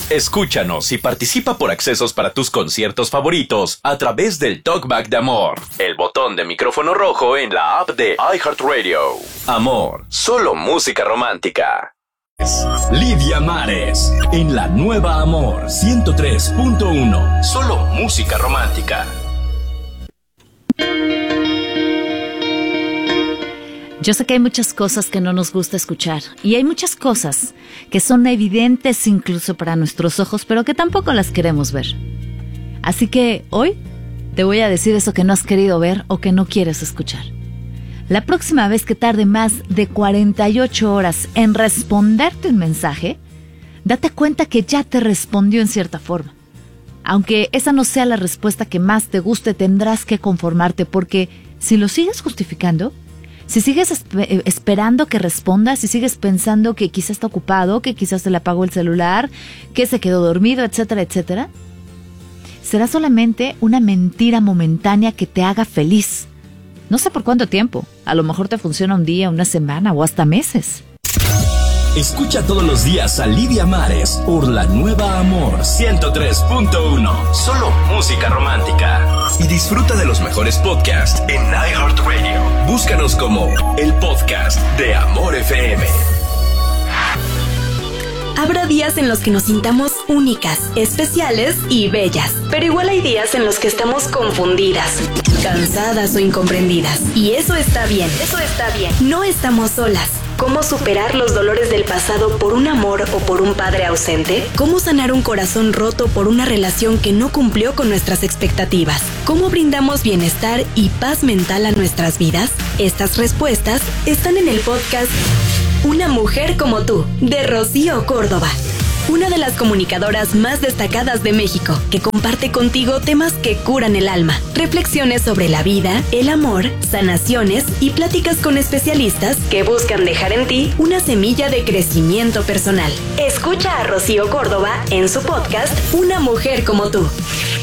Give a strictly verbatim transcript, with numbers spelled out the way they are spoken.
Escúchanos y participa por accesos para tus conciertos favoritos a través del Talkback de Amor, el botón de micrófono rojo en la app de iHeartRadio. Amor, solo música romántica. Lidia Mares, en la nueva Amor ciento tres punto uno. Solo música romántica. Yo sé que hay muchas cosas que no nos gusta escuchar y hay muchas cosas que son evidentes incluso para nuestros ojos, pero que tampoco las queremos ver. Así que hoy te voy a decir eso que no has querido ver o que no quieres escuchar. La próxima vez que tarde más de cuarenta y ocho horas en responderte un mensaje, date cuenta que ya te respondió en cierta forma. Aunque esa no sea la respuesta que más te guste, tendrás que conformarte, porque si lo sigues justificando, si sigues esp- esperando que responda, si sigues pensando que quizás está ocupado, que quizás se le apagó el celular, que se quedó dormido, etcétera, etcétera, será solamente una mentira momentánea que te haga feliz. No sé por cuánto tiempo, a lo mejor te funciona un día, una semana o hasta meses. Escucha todos los días a Lidia Mares por la nueva Amor ciento tres punto uno. Solo música romántica. Y disfruta de los mejores podcasts en iHeartRadio. Búscanos como el podcast de Amor F M. Habrá días en los que nos sintamos únicas, especiales y bellas. Pero igual hay días en los que estamos confundidas, cansadas o incomprendidas. Y eso está bien, eso está bien. No estamos solas. ¿Cómo superar los dolores del pasado por un amor o por un padre ausente? ¿Cómo sanar un corazón roto por una relación que no cumplió con nuestras expectativas? ¿Cómo brindamos bienestar y paz mental a nuestras vidas? Estas respuestas están en el podcast Una mujer como tú, de Rocío Córdoba. Una de las comunicadoras más destacadas de México, que comparte contigo temas que curan el alma, reflexiones sobre la vida, el amor, sanaciones y pláticas con especialistas que buscan dejar en ti una semilla de crecimiento personal. Escucha a Rocío Córdoba en su podcast Una mujer como tú.